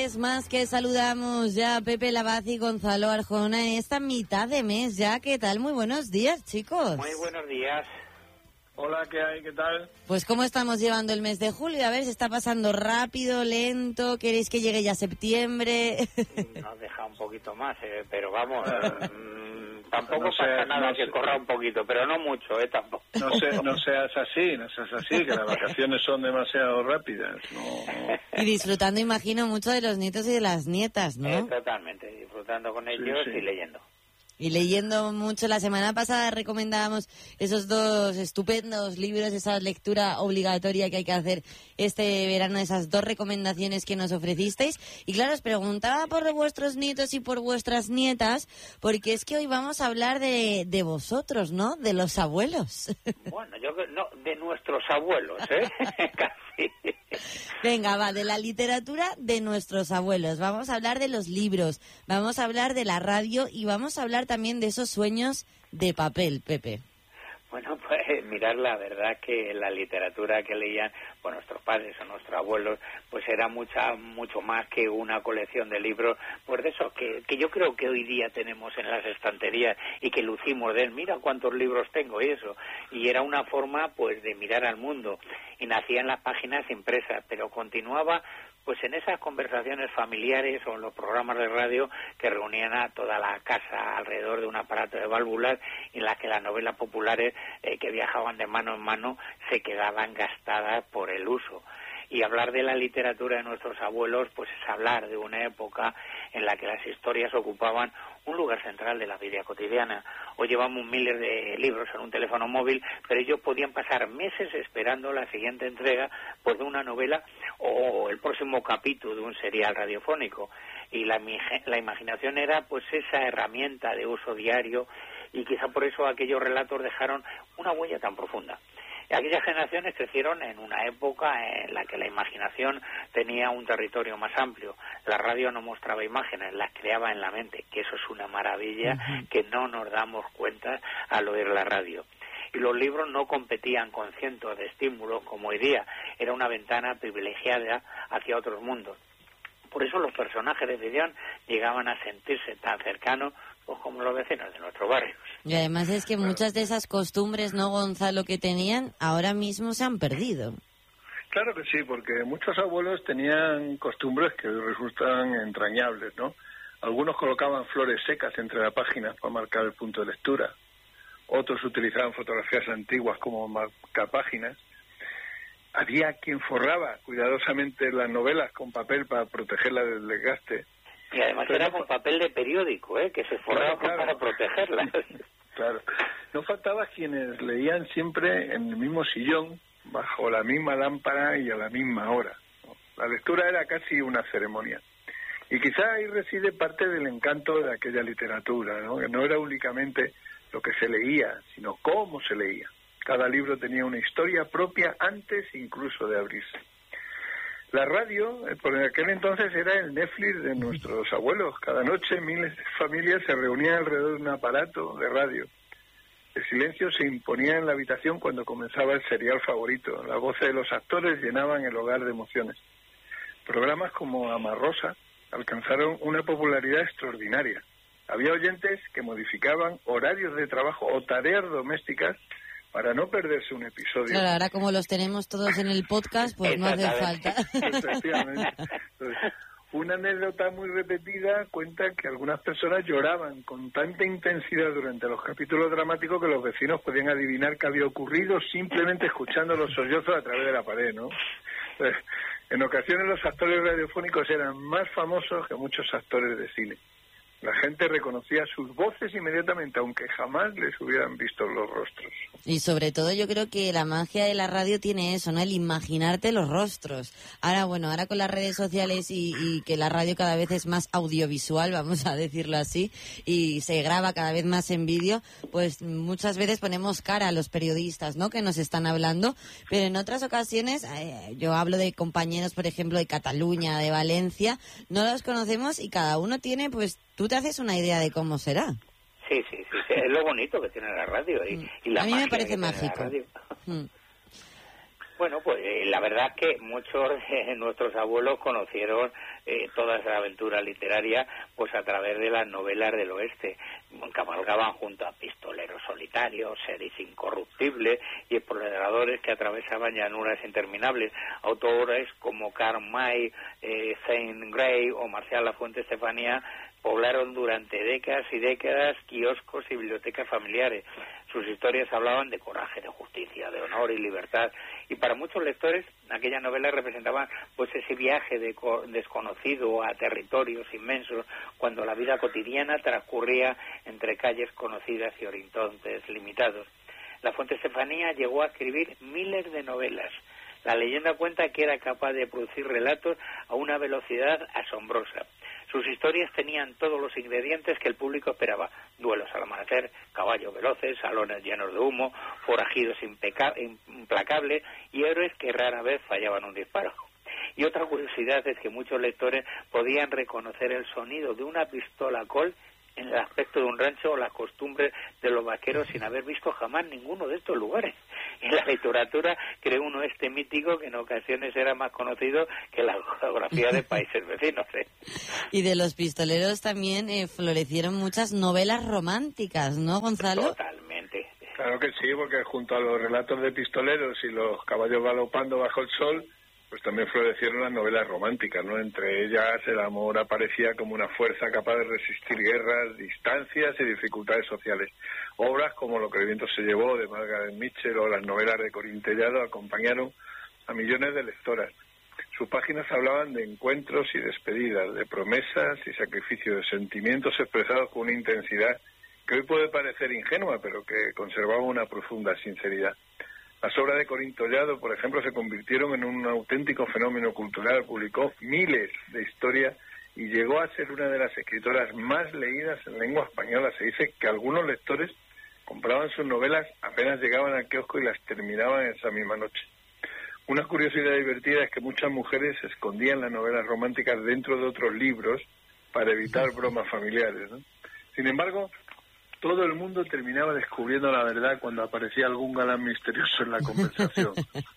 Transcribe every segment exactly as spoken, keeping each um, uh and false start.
Es más que saludamos ya a Pepe Labaz y Gonzalo Arjona en esta mitad de mes ya. ¿Qué tal? Muy buenos días, chicos. Muy buenos días. Hola, ¿qué hay? ¿Qué tal? Pues ¿cómo estamos llevando el mes de julio? A ver, ¿se está pasando rápido, lento? ¿Queréis que llegue ya septiembre? Nos deja un poquito más, eh, pero vamos, eh, tampoco no pasa seas, nada no que se... corra un poquito, pero no mucho, eh, tampoco. No, se, no seas así, no seas así, que las vacaciones son demasiado rápidas. No... Y disfrutando, imagino, mucho de los nietos y de las nietas, ¿no? Eh, totalmente, disfrutando con ellos sí, sí. y leyendo. Y leyendo mucho. La semana pasada recomendábamos esos dos estupendos libros, esa lectura obligatoria que hay que hacer este verano, esas dos recomendaciones que nos ofrecisteis. Y claro, os preguntaba por vuestros nietos y por vuestras nietas, porque es que hoy vamos a hablar de, de vosotros, ¿no? De los abuelos. Bueno, yo creo, no, de nuestros abuelos, ¿eh? Casi. Venga, va, de la literatura de nuestros abuelos. Vamos a hablar de los libros, vamos a hablar de la radio y vamos a hablar también de esos sueños de papel, Pepe. Bueno, pues mirar, la verdad que la literatura que leían pues nuestros padres o nuestros abuelos, pues era mucha mucho más que una colección de libros, pues de esos que, que yo creo que hoy día tenemos en las estanterías y que lucimos de él, mira cuántos libros tengo y eso, y era una forma pues de mirar al mundo, y nacía en las páginas impresas, pero continuaba pues en esas conversaciones familiares o en los programas de radio que reunían a toda la casa alrededor de un aparato de válvulas, en las que las novelas populares eh, que viajaban de mano en mano se quedaban gastadas por el uso. Y hablar de la literatura de nuestros abuelos, pues es hablar de una época en la que las historias ocupaban un lugar central de la vida cotidiana. Hoy llevamos miles de libros en un teléfono móvil, pero ellos podían pasar meses esperando la siguiente entrega pues, de una novela o el próximo capítulo de un serial radiofónico. Y la, la imaginación era pues esa herramienta de uso diario, y quizá por eso aquellos relatos dejaron una huella tan profunda. Aquellas generaciones crecieron en una época en la que la imaginación tenía un territorio más amplio. La radio no mostraba imágenes, las creaba en la mente, que eso es una maravilla uh-huh. que no nos damos cuenta al oír la radio. Y los libros no competían con cientos de estímulos como hoy día, era una ventana privilegiada hacia otros mundos. Por eso los personajes de ficción llegaban a sentirse tan cercanos pues, como los vecinos de nuestros barrios. Y además es que muchas de esas costumbres, ¿no, Gonzalo, que tenían, ahora mismo se han perdido? Claro que sí, porque muchos abuelos tenían costumbres que resultan entrañables, ¿no? Algunos colocaban flores secas entre las páginas para marcar el punto de lectura. Otros utilizaban fotografías antiguas como marcapáginas. Había quien forraba cuidadosamente las novelas con papel para protegerlas del desgaste. Y además Pero era no, con papel de periódico, ¿eh? Que se forraba claro, claro. para protegerlas. Claro. No faltaba quienes leían siempre en el mismo sillón, bajo la misma lámpara y a la misma hora. La lectura era casi una ceremonia. Y quizá ahí reside parte del encanto de aquella literatura, ¿no? Que no era únicamente lo que se leía, sino cómo se leía. Cada libro tenía una historia propia antes incluso de abrirse. La radio, por aquel entonces, era el Netflix de nuestros abuelos. Cada noche miles de familias se reunían alrededor de un aparato de radio. El silencio se imponía en la habitación cuando comenzaba el serial favorito. Las voces de los actores llenaban el hogar de emociones. Programas como Amarrosa alcanzaron una popularidad extraordinaria. Había oyentes que modificaban horarios de trabajo o tareas domésticas para no perderse un episodio. Claro, ahora como los tenemos todos en el podcast, pues no hace falta. Efectivamente. Entonces, una anécdota muy repetida cuenta que algunas personas lloraban con tanta intensidad durante los capítulos dramáticos que los vecinos podían adivinar qué había ocurrido simplemente escuchando los sollozos a través de la pared, ¿no? Entonces, en ocasiones los actores radiofónicos eran más famosos que muchos actores de cine. La gente reconocía sus voces inmediatamente, aunque jamás les hubieran visto los rostros. Y sobre todo yo creo que la magia de la radio tiene eso, ¿no? El imaginarte los rostros. Ahora, bueno, ahora con las redes sociales y, y que la radio cada vez es más audiovisual, vamos a decirlo así, y se graba cada vez más en vídeo, pues muchas veces ponemos cara a los periodistas, ¿no? Que nos están hablando, pero en otras ocasiones, eh, yo hablo de compañeros, por ejemplo, de Cataluña, de Valencia, no los conocemos y cada uno tiene, pues, tú te haces una idea de cómo será. Sí, sí, sí, sí. Es lo bonito que tiene la radio y, y la a mí me magia parece que mágico. tiene la radio. Mm. Bueno, pues eh, la verdad es que muchos de nuestros abuelos conocieron eh, toda esa aventura literaria pues a través de las novelas del oeste. Cabalgaban junto a pistoleros solitarios, seres incorruptibles y exploradores que atravesaban llanuras interminables. Autores como Karl May, eh, Zane Grey o Marcial Lafuente Estefanía poblaron durante décadas y décadas kioscos y bibliotecas familiares. Sus historias hablaban de coraje, de justicia, de honor y libertad. Y para muchos lectores, aquellas novelas representaban pues ese viaje de desconocido a territorios inmensos, cuando la vida cotidiana transcurría entre calles conocidas y horizontes limitados. Lafuente Estefanía llegó a escribir miles de novelas. La leyenda cuenta que era capaz de producir relatos a una velocidad asombrosa. Sus historias tenían todos los ingredientes que el público esperaba: duelos al amanecer, caballos veloces, salones llenos de humo, forajidos impeca- implacables y héroes que rara vez fallaban un disparo. Y otra curiosidad es que muchos lectores podían reconocer el sonido de una pistola Colt en el aspecto de un rancho o las costumbres de los vaqueros sin haber visto jamás ninguno de estos lugares. En la literatura creó uno este mítico que en ocasiones era más conocido que la geografía de países vecinos, ¿eh? Y de los pistoleros también eh, florecieron muchas novelas románticas, ¿no, Gonzalo? Totalmente. Claro que sí, porque junto a los relatos de pistoleros y los caballos galopando bajo el sol, pues también florecieron las novelas románticas, ¿no? Entre ellas el amor aparecía como una fuerza capaz de resistir guerras, distancias y dificultades sociales. Obras como Lo que el viento se llevó, de Margaret Mitchell, o las novelas de Corín Tellado acompañaron a millones de lectoras. Sus páginas hablaban de encuentros y despedidas, de promesas y sacrificios, de sentimientos expresados con una intensidad que hoy puede parecer ingenua, pero que conservaba una profunda sinceridad. Las obras de Corín Tellado, por ejemplo, se convirtieron en un auténtico fenómeno cultural. Publicó miles de historias y llegó a ser una de las escritoras más leídas en lengua española. Se dice que algunos lectores compraban sus novelas apenas llegaban al kiosco y las terminaban esa misma noche. Una curiosidad divertida es que muchas mujeres escondían las novelas románticas dentro de otros libros para evitar bromas familiares, ¿no? Sin embargo, todo el mundo terminaba descubriendo la verdad cuando aparecía algún galán misterioso en la conversación.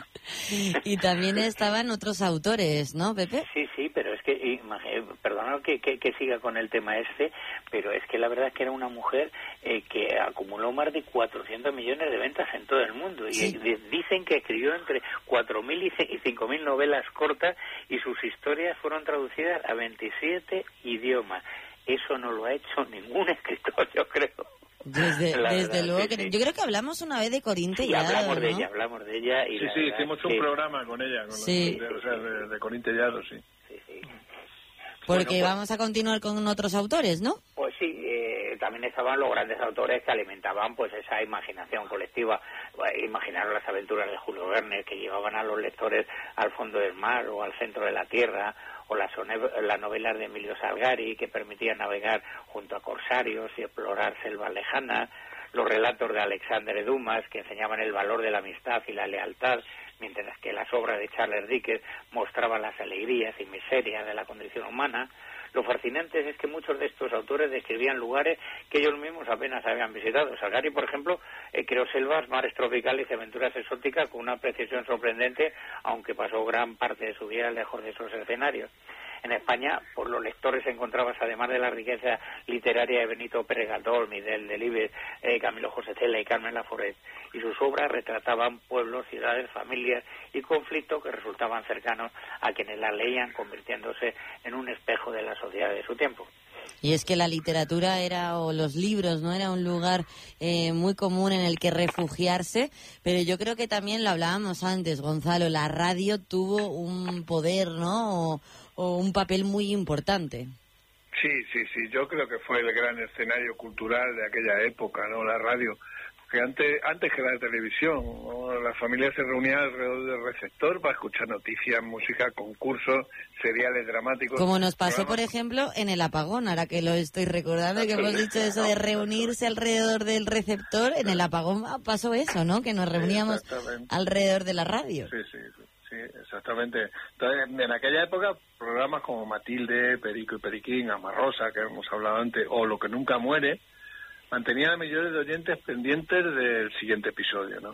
Y también estaban otros autores, ¿no, Pepe? Sí, sí, pero es que, perdona que, que, que siga con el tema este, pero es que la verdad es que era una mujer eh, que acumuló más de cuatrocientos millones de ventas en todo el mundo. Sí. Y dicen que escribió entre cuatro mil y cinco mil novelas cortas y sus historias fueron traducidas a veintisiete idiomas. Eso no lo ha hecho ningún escritor, yo creo. Desde, desde verdad, luego sí, que sí. Yo creo que hablamos una vez de Corín Tellado, sí, hablamos ¿no? de ella, hablamos de ella. Y sí, sí, hicimos un que... programa con ella, con sí. los, de, o sea, de, de Corín Tellado, sí. sí, sí. Porque bueno, pues, vamos a continuar con otros autores, ¿no? Pues sí, eh, también estaban los grandes autores que alimentaban pues esa imaginación colectiva. Imaginaron las aventuras de Julio Verne, que llevaban a los lectores al fondo del mar o al centro de la tierra, o las, las novelas de Emilio Salgari, que permitían navegar junto a corsarios y explorar selvas lejanas, los relatos de Alexander Dumas, que enseñaban el valor de la amistad y la lealtad, mientras que las obras de Charles Dickens mostraban las alegrías y miserias de la condición humana. Lo fascinante es que muchos de estos autores describían lugares que ellos mismos apenas habían visitado. Salgari, por ejemplo, eh, creó selvas, mares tropicales y aventuras exóticas con una precisión sorprendente, aunque pasó gran parte de su vida lejos de esos escenarios. En España, por los lectores encontrabas, además de la riqueza literaria de Benito Pérez Galdós, Miguel Delibes, eh, Camilo José Cela y Carmen Laforet, y sus obras retrataban pueblos, ciudades, familias y conflictos que resultaban cercanos a quienes las leían, convirtiéndose en un espejo de la sociedad de su tiempo. Y es que la literatura era, o los libros, ¿no? Era un lugar eh, muy común en el que refugiarse, pero yo creo que también lo hablábamos antes, Gonzalo, la radio tuvo un poder, ¿no? O, o un papel muy importante. Sí, sí, sí, yo creo que fue el gran escenario cultural de aquella época, ¿no? La radio. Que antes, antes que la televisión, ¿no? Las familias se reunían alrededor del receptor para escuchar noticias, música, concursos, seriales dramáticos. Como nos pasó, programas. por ejemplo, en el apagón, ahora que lo estoy recordando, que hemos dicho eso de reunirse alrededor del receptor, en el apagón pasó eso, ¿no? Que nos reuníamos alrededor de la radio. Sí, sí, sí, exactamente. Entonces, en aquella época, programas como Matilde, Perico y Periquín, Amarrosa, que hemos hablado antes, o Lo que nunca muere, mantenían a millones de oyentes pendientes del siguiente episodio, ¿no?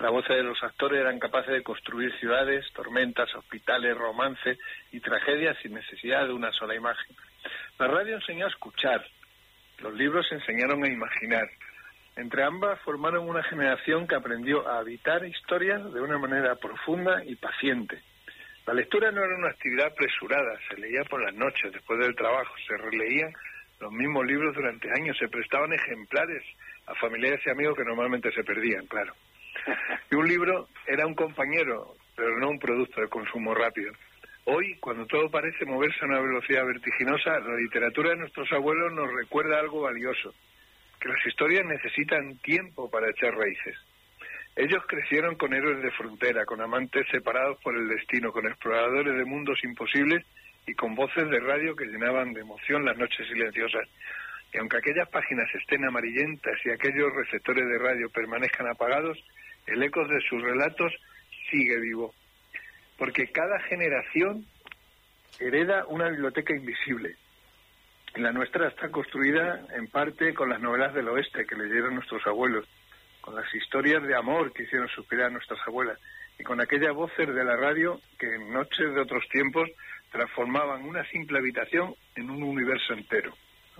Las voces de los actores eran capaces de construir ciudades, tormentas, hospitales, romances y tragedias sin necesidad de una sola imagen. La radio enseñó a escuchar, los libros enseñaron a imaginar. Entre ambas formaron una generación que aprendió a habitar historias de una manera profunda y paciente. La lectura no era una actividad apresurada, se leía por las noches, después del trabajo, se releían los mismos libros durante años, se prestaban ejemplares a familiares y amigos que normalmente se perdían, claro. Y un libro era un compañero, pero no un producto de consumo rápido. Hoy, cuando todo parece moverse a una velocidad vertiginosa, la literatura de nuestros abuelos nos recuerda algo valioso, que las historias necesitan tiempo para echar raíces. Ellos crecieron con héroes de frontera, con amantes separados por el destino, con exploradores de mundos imposibles y con voces de radio que llenaban de emoción las noches silenciosas. Y aunque aquellas páginas estén amarillentas y aquellos receptores de radio permanezcan apagados, el eco de sus relatos sigue vivo. Porque cada generación hereda una biblioteca invisible. Y la nuestra está construida en parte con las novelas del oeste que leyeron nuestros abuelos, con las historias de amor que hicieron suspirar a nuestras abuelas, y con aquellas voces de la radio que en noches de otros tiempos transformaban una simple habitación en un universo entero.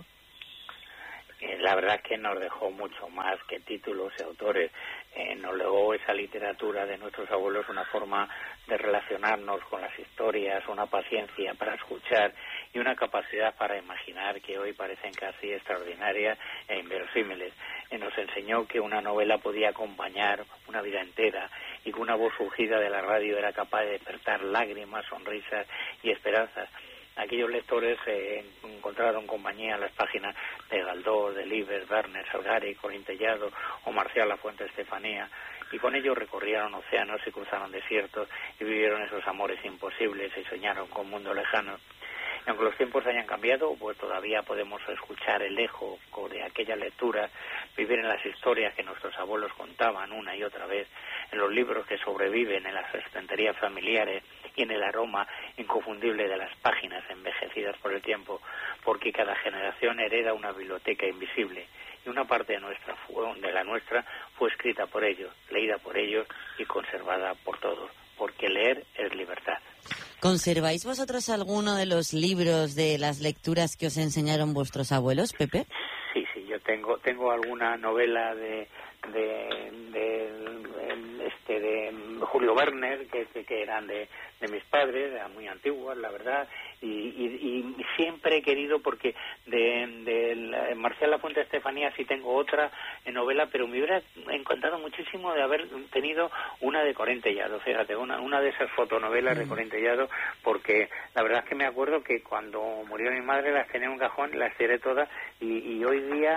La verdad es que nos dejó mucho más que títulos y autores. Eh, nos legó esa literatura de nuestros abuelos, una forma de relacionarnos con las historias, una paciencia para escuchar y una capacidad para imaginar que hoy parecen casi extraordinarias e inverosímiles. Eh, nos enseñó que una novela podía acompañar una vida entera y que una voz surgida de la radio era capaz de despertar lágrimas, sonrisas y esperanzas. Aquellos lectores eh, encontraron compañía en las páginas de Galdós, de Libes, Werner, Salgari, Corín Tellado o Marcial Lafuente Estefanía, y con ellos recorrieron océanos y cruzaron desiertos y vivieron esos amores imposibles y soñaron con mundos lejanos. Y aunque los tiempos hayan cambiado, pues todavía podemos escuchar el eco de aquellas lecturas, vivir en las historias que nuestros abuelos contaban una y otra vez, en los libros que sobreviven en las estanterías familiares y en el aroma inconfundible de las páginas envejecidas por el tiempo, porque cada generación hereda una biblioteca invisible y una parte de nuestra de la nuestra fue escrita por ellos, leída por ellos y conservada por todos, porque leer es libertad. ¿Conserváis vosotros alguno de los libros de las lecturas que os enseñaron vuestros abuelos, Pepe? Sí, sí, yo tengo tengo alguna novela de de, de, de este de Julio Werner que, que, que eran de, de mis padres, eran muy antiguas, la verdad, y, y, y siempre he querido, porque de, de Marcial Lafuente Estefanía sí tengo otra novela, pero me hubiera encantado muchísimo de haber tenido una de Corín Tellado, fíjate, una, una de esas fotonovelas mm. de Corín Tellado, porque la verdad es que me acuerdo que cuando murió mi madre las tenía en un cajón, las tiré todas, y, y hoy día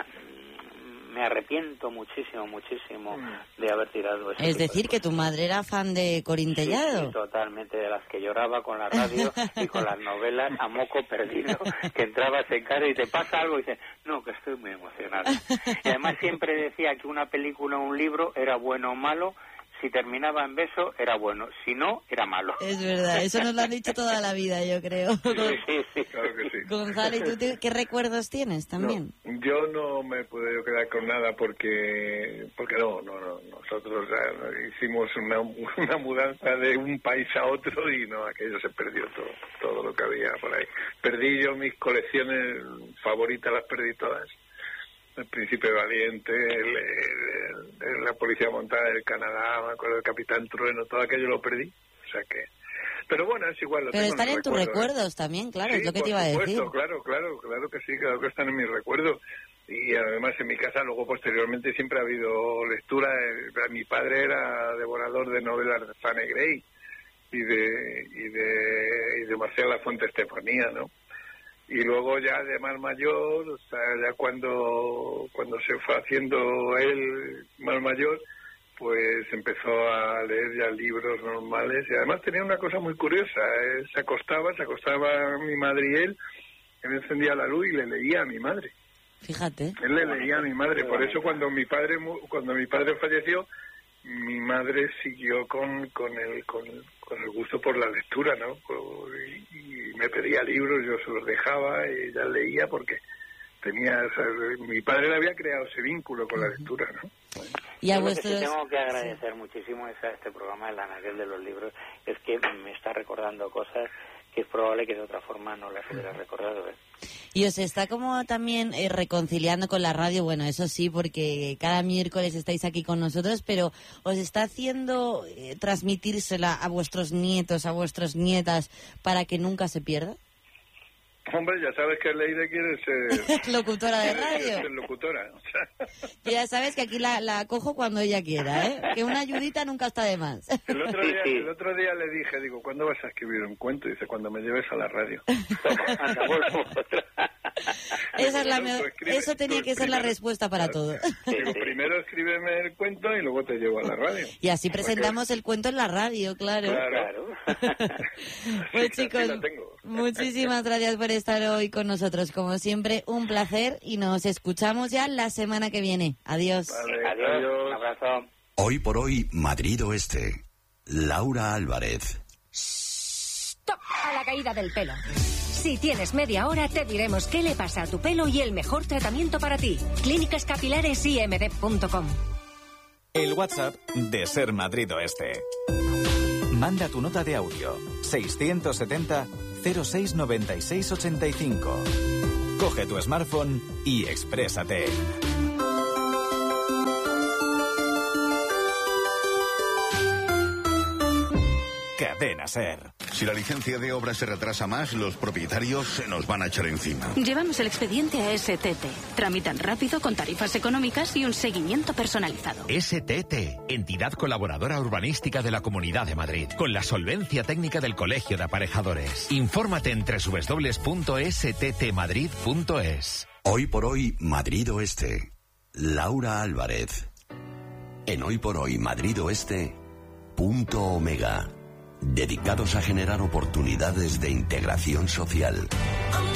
me arrepiento muchísimo, muchísimo mm. de haber tirado eso. Es decir, que tu madre era fan de Corín Tellado. Sí, sí, totalmente, de las que lloraba con la radio y con las novelas a moco perdido, que entrabas en casa y te pasa algo y dices, no, que estoy muy emocionado. Y además siempre decía que una película o un libro era bueno o malo. Si terminaba en beso, era bueno. Si no, era malo. Es verdad, eso nos lo han dicho toda la vida, yo creo. Sí, sí, sí. Claro que sí. Gonzalo, ¿y tú te, qué recuerdos tienes también? No, yo no me he podido quedar con nada porque porque no, no, no. Nosotros ya hicimos una, una mudanza de un país a otro y no, aquello se perdió todo, todo lo que había por ahí. Perdí yo mis colecciones favoritas, las perdí todas. El Príncipe Valiente, el, el, el, la Policía Montada del Canadá, me acuerdo del Capitán Trueno, todo aquello lo perdí, o sea que... Pero bueno, es igual, lo Pero tengo están en, en tus recuerdos ¿eh? también, claro, sí, es lo que por te iba supuesto, a decir. claro, claro, claro que sí, claro que están en mis recuerdos. Y además en mi casa, luego posteriormente, siempre ha habido lectura. Mi padre era devorador de novelas de Fanny Gray y de, y de, y de Marcial Lafuente Estefanía, ¿no? Y luego ya de más mayor, o sea, ya cuando cuando se fue haciendo él más mayor, pues empezó a leer ya libros normales. Y además tenía una cosa muy curiosa, él se acostaba, se acostaba mi madre y él, él encendía la luz y le leía a mi madre. Fíjate. Él le leía a mi madre, por eso cuando mi padre cuando mi padre falleció, mi madre siguió con con el con, con el gusto por la lectura, ¿no? Y, y me pedía libros, yo se los dejaba y ella leía porque tenía, o sea, mi padre le había creado ese vínculo con la lectura, ¿no? Bueno. Y a Yo vuestros... Lo que sí tengo que agradecer sí. muchísimo es a este programa, el Anaquel de los Libros, es que me está recordando cosas que es probable que de otra forma no las hubiera recordado. ¿eh? Y os está como también eh, reconciliando con la radio, bueno, eso sí, porque cada miércoles estáis aquí con nosotros, pero os está haciendo eh, transmitírsela a vuestros nietos, a vuestras nietas, para que nunca se pierda. Hombre, ya sabes que Leire quiere ser... locutora de radio. Quiere ser locutora. O sea. Ya sabes que aquí la, la cojo cuando ella quiera, ¿eh? Que una ayudita nunca está de más. El otro día, el otro día le dije, digo, ¿cuándo vas a escribir un cuento? Dice, cuando me lleves a la radio. Esa es la mejor, eso tenía que ser la respuesta para todo. Digo, primero escríbeme el cuento y luego te llevo a la radio. Y así presentamos el cuento en la radio, claro. Claro. Pues chicos, muchísimas gracias por estar hoy con nosotros. Como siempre, un placer y nos escuchamos ya la semana que viene. Adiós. Vale, adiós. adiós. Un abrazo. Hoy por hoy, Madrid Oeste. Laura Álvarez. ¡Stop! A la caída del pelo. Si tienes media hora, te diremos qué le pasa a tu pelo y el mejor tratamiento para ti. Clínicas Capilares I M D punto com. El WhatsApp de Ser Madrid Oeste. Manda tu nota de audio. seiscientos setenta, cero seis, noventa y seis, ochenta y cinco. Coge tu smartphone y exprésate. Cadena Ser. Si la licencia de obra se retrasa más, los propietarios se nos van a echar encima. Llevamos el expediente a S T T. Tramitan rápido, con tarifas económicas y un seguimiento personalizado. S T T, entidad colaboradora urbanística de la Comunidad de Madrid, con la solvencia técnica del Colegio de Aparejadores. Infórmate en doble u doble u doble u punto s t t madrid punto es. Hoy por hoy, Madrid Oeste. Laura Álvarez. En Hoy por hoy, Madrid Oeste, Punto Omega. Dedicados a generar oportunidades de integración social.